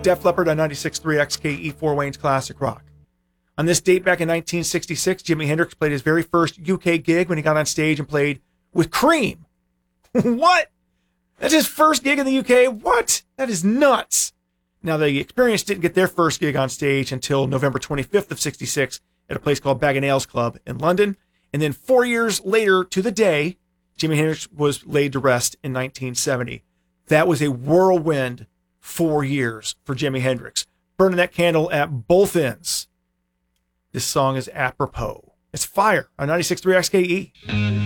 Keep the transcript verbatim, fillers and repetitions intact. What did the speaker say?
Def Leppard on ninety-six point three X K E Fort Wayne's Classic Rock. On this date back in nineteen sixty-six, Jimi Hendrix played his very first U K gig when he got on stage and played with Cream. What? That's his first gig in the U K? What? That is nuts. Now, the Experience didn't get their first gig on stage until November twenty-fifth of sixty-six at a place called Bag o' Nails Club in London. And then four years later to the day, Jimi Hendrix was laid to rest in nineteen seventy. That was a whirlwind four years for Jimi Hendrix, burning that candle at both ends. This song is apropos. It's Fire on ninety-six point three X K E.